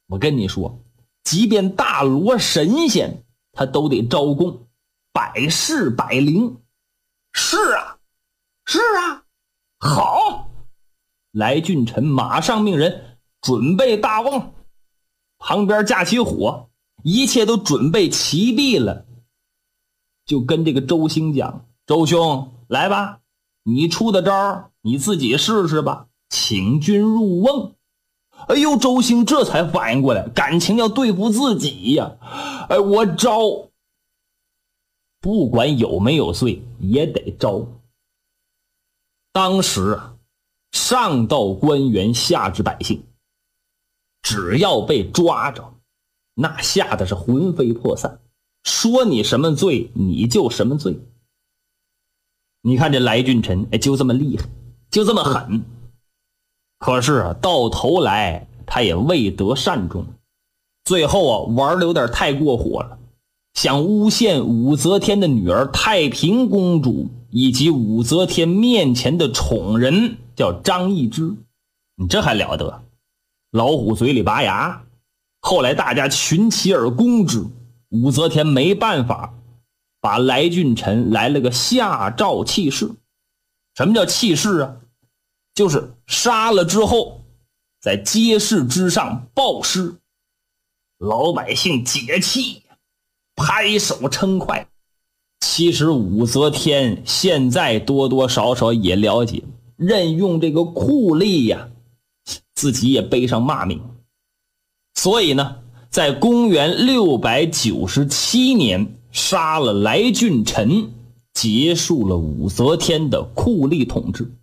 我跟你说，即便大罗神仙他都得招供，百试百灵。是啊，是啊，好。来俊臣马上命人准备大瓮，旁边架起火，一切都准备齐备了，就跟这个周兴讲：周兄，来吧，你出的招你自己试试吧，请君入瓮。哎呦，周兴这才反应过来，感情要对付自己呀！哎，我招，不管有没有罪也得招。当时啊，上到官员，下至百姓，只要被抓着，那吓得是魂飞魄散，说你什么罪你就什么罪。你看这来俊臣，就这么厉害，就这么狠。可是啊，到头来他也未得善终，最后啊玩的有点太过火了，想诬陷武则天的女儿太平公主以及武则天面前的宠人叫张易之。你这还了得，老虎嘴里拔牙。后来大家群起而攻之，武则天没办法，把来俊臣来了个下诏弃市。什么叫弃市啊？就是杀了之后在街市之上暴尸，老百姓解气，拍手称快。其实武则天现在多多少少也了解，任用这个酷吏呀，自己也背上骂名。所以呢，在公元697年杀了来俊臣，结束了武则天的酷吏统治。